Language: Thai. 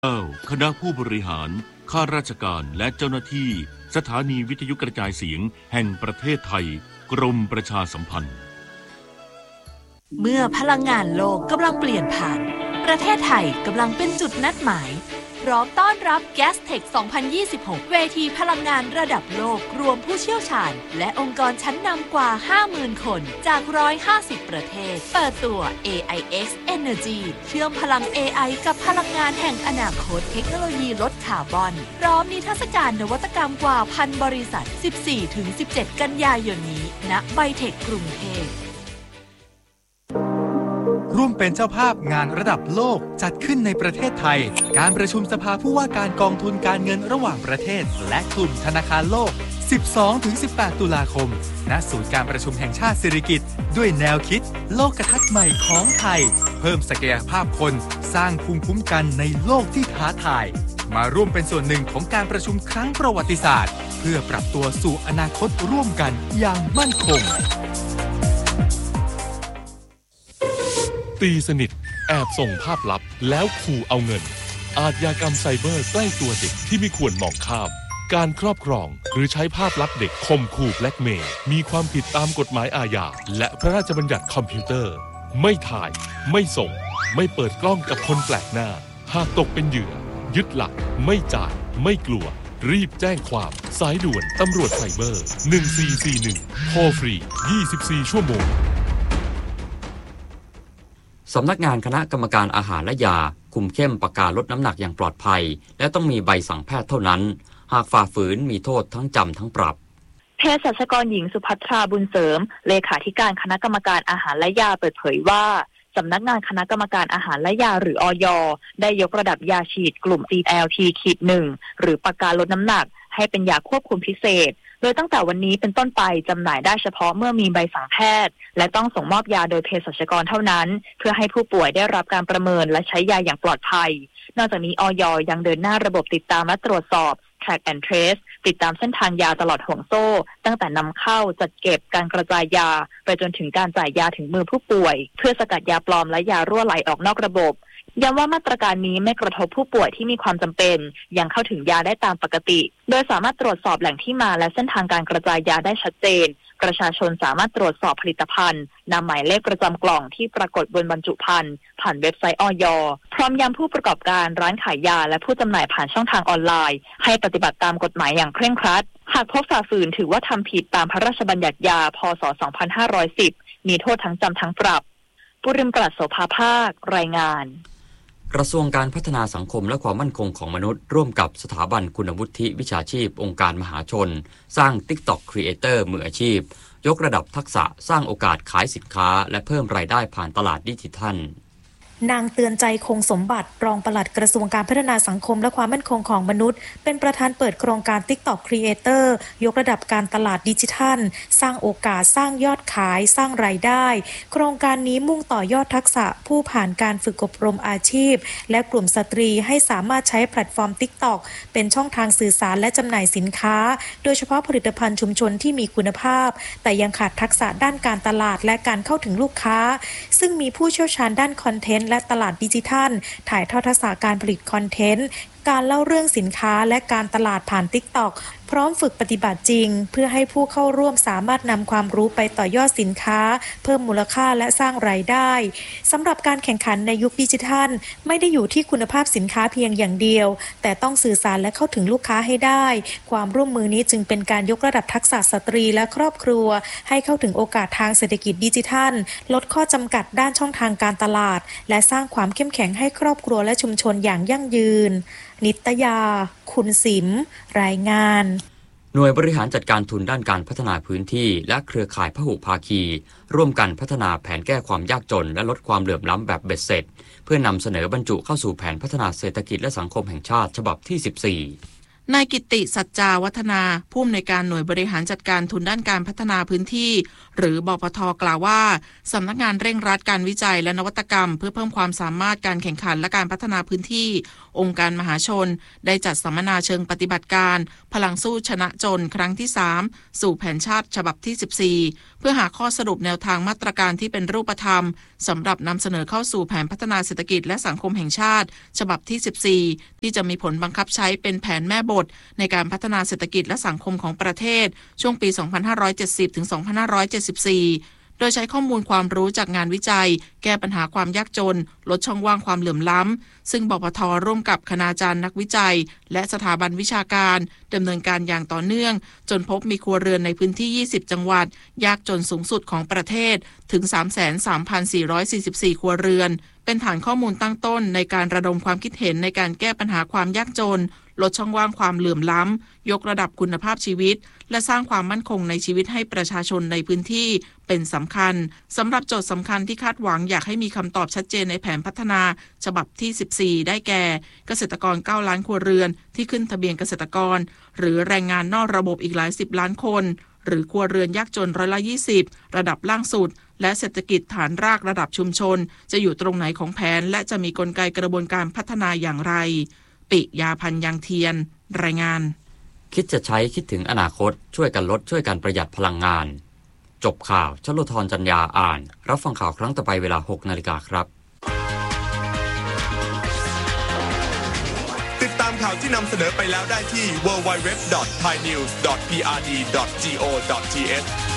คณะผู้บริหารข้าราชการและเจ้าหน้าที่สถานีวิทยุกระจายเสียงแห่งประเทศไทยกรมประชาสัมพันธ์เมื่อพลังงานโลกกำลังเปลี่ยนผ่านประเทศไทยกำลังเป็นจุดนัดหมายพร้อมต้อนรับ Gastech 2026 เวทีพลังงานระดับโลกรวมผู้เชี่ยวชาญและองค์กรชั้นนำกว่า 50,000 คนจาก 150 ประเทศเปิดตัว AIX Energy เชื่อมพลัง AI กับพลังงานแห่งอนาคตเทคโนโลยีลดคาร์บอนพร้อมนิทรรศการนวัตกรรมกว่า 1,000 บริษัท 14-17 กันยายนนี้ณไบเทคกรุงเทพร่วมเป็นเจ้าภาพงานระดับโลกจัดขึ้นในประเทศไทยการประชุมสภาผู้ว่าการกองทุนการเงินระหว่างประเทศและกลุ่มธนาคารโลก 12-18 ตุลาคมณศูนย์การประชุมแห่งชาติสิริกิติ์ด้วยแนวคิดโลกทัศน์ใหม่ของไทยเพิ่มศักยภาพคนสร้างภูมิคุ้มกันในโลกที่ท้าทายมาร่วมเป็นส่วนหนึ่งของการประชุมครั้งประวัติศาสตร์เพื่อปรับตัวสู่อนาคตร่วมกันอย่างมั่นคงตีสนิทแอบส่งภาพลับแล้วขู่เอาเงินอาชญากรรมไซเบอร์ใกล้ตัวเด็กที่ไม่ควรมองข้ามการครอบครองหรือใช้ภาพลับเด็กข่มขู่แบล็กเมย์มีความผิดตามกฎหมายอาญาและพระราชบัญญัติคอมพิวเตอร์ไม่ถ่ายไม่ส่งไม่เปิดกล้องกับคนแปลกหน้าหากตกเป็นเหยื่อยึดหลักไม่จ่ายไม่กลัวรีบแจ้งความสายด่วนตำรวจไซเบอร์1441โทรฟรี24 ชั่วโมงสำนักงานคณะกรรมการอาหารและยาคุมเข้มประกาศลดน้ำหนักอย่างปลอดภัยและต้องมีใบสั่งแพทย์เท่านั้นหากฝ่าฝืนมีโทษทั้งจำทั้งปรับเภสัชกรหญิงสุภัทราบุญเสริมเลขาธิการคณะกรรมการอาหารและยาเปิดเผยว่าสำนักงานคณะกรรมการอาหารและยาหรืออย.ได้ยกระดับยาฉีดกลุ่ม GLP-1 หรือประการลดน้ำหนักให้เป็นยาควบคุมพิเศษโดยตั้งแต่วันนี้เป็นต้นไปจำหน่ายได้เฉพาะเมื่อมีใบสั่งแพทย์และต้องส่งมอบยาโดยเภสัชกรเท่านั้นเพื่อให้ผู้ป่วยได้รับการประเมินและใช้ยาอย่างปลอดภัยนอกจากนี้อย.ยังเดินหน้าระบบติดตามและตรวจสอบ Track and Trace ติดตามเส้นทางยาตลอดห่วงโซ่ตั้งแต่นำเข้าจัดเก็บการกระจายยาไปจนถึงการจ่ายยาถึงมือผู้ป่วยเพื่อสกัดยาปลอมและยารั่วไหลออกนอกระบบย้ำว่ามาตรการนี้ไม่กระทบผู้ป่วยที่มีความจำเป็นยังเข้าถึงยาได้ตามปกติโดยสามารถตรวจสอบแหล่งที่มาและเส้นทางการกระจายยาได้ชัดเจนประชาชนสามารถตรวจสอบผลิตภัณฑ์นำหมายเลขประจำกล่องที่ปรากฏบนบรรจุภัณฑ์ผ่านเว็บไซต์อย.พร้อมย้ำผู้ประกอบการร้านขายยาและผู้จำหน่ายผ่านช่องทางออนไลน์ให้ปฏิบัติตามกฎหมายอย่างเคร่งครัดหากพบฝ่าฝืนถือว่าทำผิดตามพระราชบัญญัติยาพ.ศ. 2510มีโทษทั้งจำทั้งปรับปุริมปรัชโสภาภาครายงานกระทรวงการพัฒนาสังคมและความมั่นคงของมนุษย์ร่วมกับสถาบันคุณวุฒิวิชาชีพองค์การมหาชนสร้าง TikTok Creator มืออาชีพยกระดับทักษะสร้างโอกาสขายสินค้าและเพิ่มรายได้ผ่านตลาดดิจิทัลนางเตือนใจคงสมบัติรองปลัดกระทรวงการพัฒนาสังคมและความมั่นคงของมนุษย์เป็นประธานเปิดโครงการ TikTok Creator ยกระดับการตลาดดิจิทัลสร้างโอกาสสร้างยอดขายสร้างรายได้โครงการนี้มุ่งต่อยอดทักษะผู้ผ่านการฝึกอบรมอาชีพและกลุ่มสตรีให้สามารถใช้แพลตฟอร์ม TikTok เป็นช่องทางสื่อสารและจำหน่ายสินค้าโดยเฉพาะผลิตภัณฑ์ชุมชนที่มีคุณภาพแต่ยังขาดทักษะด้านการตลาดและการเข้าถึงลูกค้าซึ่งมีผู้เชี่ยวชาญด้านคอนเทนต์และตลาดดิจิทัลถ่ายทอดทักษะการผลิตคอนเทนต์การเล่าเรื่องสินค้าและการตลาดผ่าน TikTok พร้อมฝึกปฏิบัติจริงเพื่อให้ผู้เข้าร่วมสามารถนำความรู้ไปต่อยอดสินค้าเพิ่มมูลค่าและสร้างรายได้สำหรับการแข่งขันในยุคดิจิทัลไม่ได้อยู่ที่คุณภาพสินค้าเพียงอย่างเดียวแต่ต้องสื่อสารและเข้าถึงลูกค้าให้ได้ความร่วมมือนี้จึงเป็นการยกระดับทักษะสตรีและครอบครัวให้เข้าถึงโอกาสทางเศรษฐกิจดิจิทัลลดข้อจำกัดด้านช่องทางการตลาดและสร้างความเข้มแข็งให้ครอบครัวและชุมชนอย่างยั่งยืนนิตยาคุณสิมรายงานหน่วยบริหารจัดการทุนด้านการพัฒนาพื้นที่และเครือข่ายพหุภาคีร่วมกันพัฒนาแผนแก้ความยากจนและลดความเหลื่อมล้ำแบบเบ็ดเสร็จเพื่อนำเสนอบรรจุเข้าสู่แผนพัฒนาเศรษฐกิจและสังคมแห่งชาติฉบับที่14 นายกิตติสัจจาวัฒนาผู้อำนวยการหน่วยบริหารจัดการทุนด้านการพัฒนาพื้นที่หรือบปท.กล่าวว่าสำนักงานเร่งรัดการวิจัยและนวัตกรรมเพื่อเพิ่มความสามารถการแข่งขันและการพัฒนาพื้นที่องค์การมหาชนได้จัดสัมมนาเชิงปฏิบัติการพลังสู้ชนะจนครั้งที่3สู่แผนชาติฉบับที่14เพื่อหาข้อสรุปแนวทางมาตรการที่เป็นรูปธรรมสำหรับนำเสนอเข้าสู่แผนพัฒนาเศรษฐกิจและสังคมแห่งชาติฉบับที่14ที่จะมีผลบังคับใช้เป็นแผนแม่บทในการพัฒนาเศรษฐกิจและสังคมของประเทศช่วงปี 2570 ถึง 2574 โดยใช้ข้อมูลความรู้จากงานวิจัยแก้ปัญหาความยากจนลดช่องว่างความเหลื่อมล้ำซึ่งบปท.ร่วมกับคณาจารย์นักวิจัยและสถาบันวิชาการดำเนินการอย่างต่อเนื่องจนพบมีครัวเรือนในพื้นที่ 20 จังหวัดยากจนสูงสุดของประเทศถึง 33,444 ครัวเรือนเป็นฐานข้อมูลตั้งต้นในการระดมความคิดเห็นในการแก้ปัญหาความยากจนลดช่องว่างความเหลื่อมล้ำยกระดับคุณภาพชีวิตและสร้างความมั่นคงในชีวิตให้ประชาชนในพื้นที่เป็นสำคัญสำหรับโจทย์สำคัญที่คาดหวังอยากให้มีคำตอบชัดเจนในแผนพัฒนาฉบับที่14ได้แก่เกษตรกร9ล้านครัวเรือนที่ขึ้นทะเบียนเกษตรกรหรือแรงงานนอกระบบอีกหลาย10ล้านคนหรือครัวเรือนยากจน20%ระดับล่างสุดและเศรษฐกิจฐานรากระดับชุมชนจะอยู่ตรงไหนของแผนและจะมีกลไกกระบวนการพัฒนาอย่างไรปิยาพันธ์ยังเทียนรายงานคิดจะใช้คิดถึงอนาคตช่วยกันลดช่วยกันประหยัดพลังงานจบข่าวชโลธรจัญญาอ่านรับฟังข่าวครั้งต่อไปเวลา 6 นาฬิกาครับติดตามข่าวที่นำเสนอไปแล้วได้ที่ www.thainews.prd.go.th